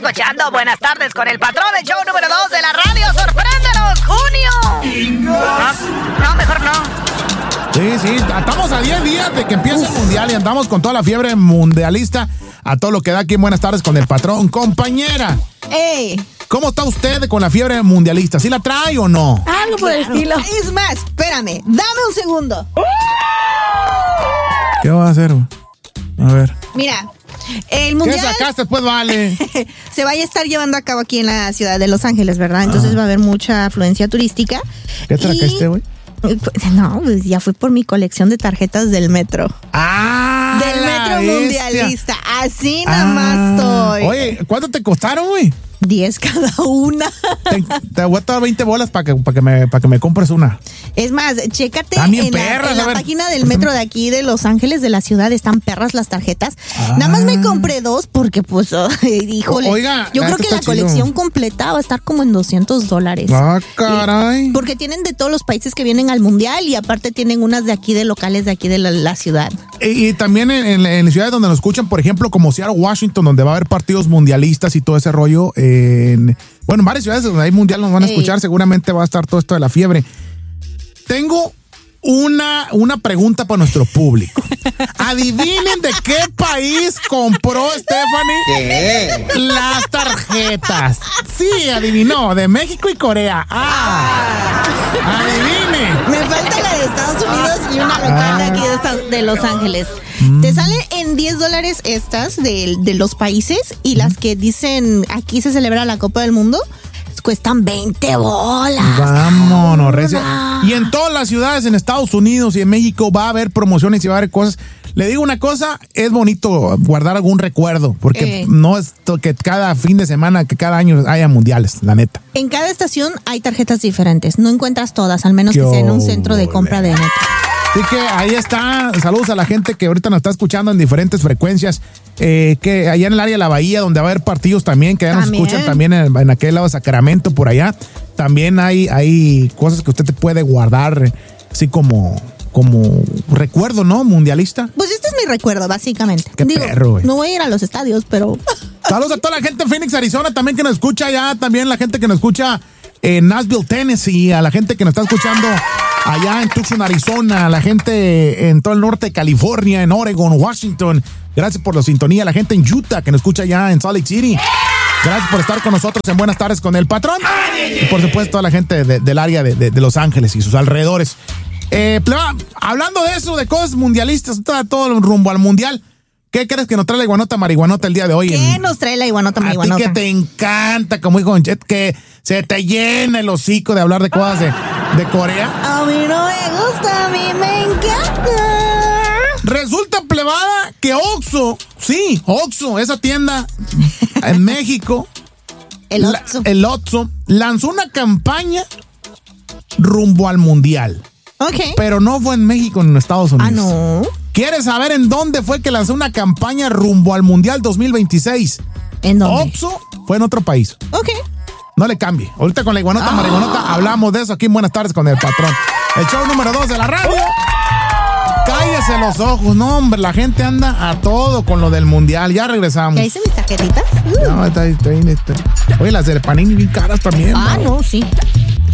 escuchando Buenas Tardes con el Patrón, el show número 2 de la radio. ¡Sorpréndenos, Junio! No, mejor no. Sí, estamos a 10 días de que empiece el mundial y andamos con toda la fiebre mundialista a todo lo que da aquí en Buenas Tardes con el Patrón. Compañera, ¿cómo está usted con la fiebre mundialista? ¿Sí la trae o no? Algo por el estilo. Es más, espérame, dame un segundo. ¿Qué va a hacer? A ver. Mira, el mundial... ¿Qué sacaste? Pues vale. Se vaya a estar llevando a cabo aquí en la ciudad de Los Ángeles, ¿verdad? Entonces va a haber mucha afluencia turística. ¿Qué sacaste, güey? No, pues ya fui por mi colección de tarjetas del metro. ¡Ah! Del metro mundialista. Así nada más estoy. Oye, ¿cuánto te costaron, güey? 10 cada una. Te voy a dar 20 bolas para que me compres una. Es más, chécate en la página del metro de aquí de Los Ángeles, de la ciudad, están perras las tarjetas. Nada más me compré 2 porque, pues, híjole. Oiga, yo creo que la colección completa va a estar como en $200. Ah, caray. Porque tienen de todos los países que vienen al mundial y aparte tienen unas de aquí, de locales de aquí de la ciudad. Y también en ciudades donde nos escuchan, por ejemplo, como Seattle, Washington, donde va a haber partidos mundialistas y todo ese rollo. En varias ciudades donde hay mundial nos van a escuchar, seguramente va a estar todo esto de la fiebre. Tengo una pregunta para nuestro público. Adivinen de qué país compró Stephanie las tarjetas. Sí, adivinó, de México y Corea. Adivine. Me falta la de Estados Unidos y una local de aquí de Los Ángeles. Te salen en $10 estas de los países y las que dicen aquí se celebra la Copa del Mundo cuestan 20 bolas. Vámonos, recia. Y en todas las ciudades en Estados Unidos y en México va a haber promociones y va a haber cosas. Le digo una cosa, es bonito guardar algún recuerdo, porque no es que cada fin de semana, que cada año haya mundiales, la neta. En cada estación hay tarjetas diferentes, no encuentras todas, al menos que sea en un centro de compra de metro. Así que ahí está, saludos a la gente que ahorita nos está escuchando en diferentes frecuencias, que allá en el área de la Bahía, donde va a haber partidos también, que ya nos escuchan también en aquel lado de Sacramento, por allá, también hay cosas que usted te puede guardar, así como recuerdo, ¿no? Mundialista. Pues este es mi recuerdo, básicamente. Qué perro, güey. No voy a ir a los estadios, pero... Saludos a toda la gente en Phoenix, Arizona, también que nos escucha allá, también la gente que nos escucha en Nashville, Tennessee, a la gente que nos está escuchando allá en Tucson, Arizona, a la gente en todo el norte de California, en Oregon, Washington. Gracias por la sintonía. La gente en Utah que nos escucha allá en Salt Lake City. Gracias por estar con nosotros en Buenas Tardes con el Patrón. Y por supuesto toda la gente del área de Los Ángeles y sus alrededores. Hablando de eso, de cosas mundialistas, todo rumbo al mundial. ¿Qué crees que nos trae la iguanota marihuanota el día de hoy? ¿Qué nos trae la iguanota marihuanota? A ti que te encanta, como dijo Jet, que se te llena el hocico de hablar de cosas de Corea. A mí no me gusta, a mí me encanta. Resulta, plebada, que Oxxo, esa tienda en México, el Oxxo, lanzó una campaña rumbo al mundial. Okay. Pero no fue en México, en Estados Unidos. ¿No? ¿Quieres saber en dónde fue que lanzó una campaña rumbo al Mundial 2026? ¿En dónde? Oxxo fue en otro país. Ok. No le cambie. Ahorita con la iguanota marihuanota hablamos de eso aquí en Buenas Tardes con el Patrón. El show número 2 de la radio. Cállese los ojos. No, hombre, la gente anda a todo con lo del Mundial. Ya regresamos. ¿Ya hice mis tarjetitas? No, está. Oye, las del Panini bien caras también. No, sí.